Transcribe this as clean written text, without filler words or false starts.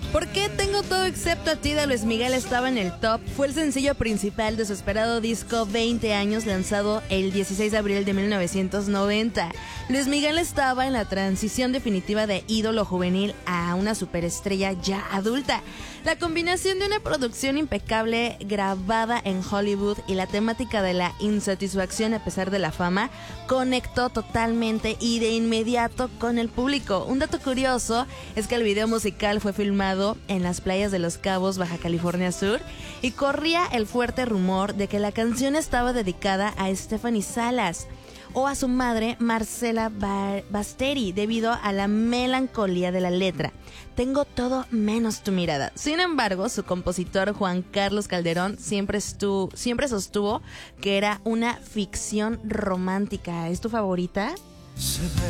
¿Por qué tengo todo excepto a ti de Luis Miguel estaba en el top? Fue el sencillo principal de su esperado disco 20 años lanzado el 16 de abril de 1990. Luis Miguel estaba en la transición definitiva de ídolo juvenil a una superestrella ya adulta. La combinación de una producción impecable grabada en Hollywood y la temática de la insatisfacción a pesar de la fama conectó totalmente y de inmediato con el público. Un dato curioso es que el video musical fue filmado en las playas de Los Cabos, Baja California Sur, y corría el fuerte rumor de que la canción estaba dedicada a Stephanie Salas o a su madre Marcela Basteri debido a la melancolía de la letra. Tengo todo menos tu mirada. Sin embargo, su compositor Juan Carlos Calderón siempre sostuvo que era una ficción romántica. ¿Es tu favorita?